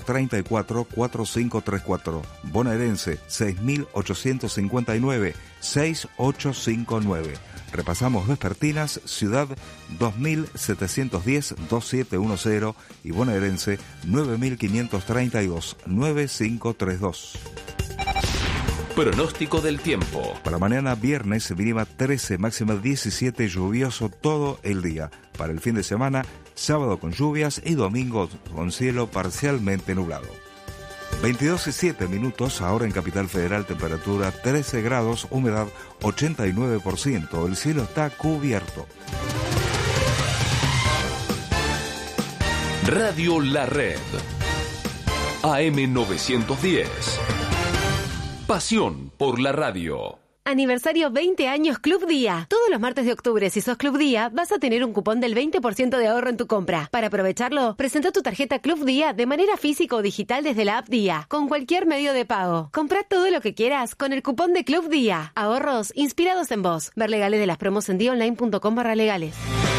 34 4534. Bonaerense 6859 6859. Repasamos vespertinas, Ciudad 2710 2710 y bonaerense 9532 9532. Pronóstico del tiempo. Para mañana viernes, mínima 13, máxima 17, lluvioso todo el día. Para el fin de semana, sábado con lluvias y domingo con cielo parcialmente nublado. 22:07 ahora en Capital Federal, temperatura 13 grados, humedad 89%, el cielo está cubierto. Radio La Red, AM 910. Pasión por la radio. Aniversario 20 años Club Día. Todos los martes de octubre, si sos Club Día, vas a tener un cupón del 20% de ahorro en tu compra. Para aprovecharlo, presenta tu tarjeta Club Día de manera física o digital desde la app Día, con cualquier medio de pago. Comprá todo lo que quieras con el cupón de Club Día. Ahorros inspirados en vos. Ver legales de las promos en diaonline.com/legales.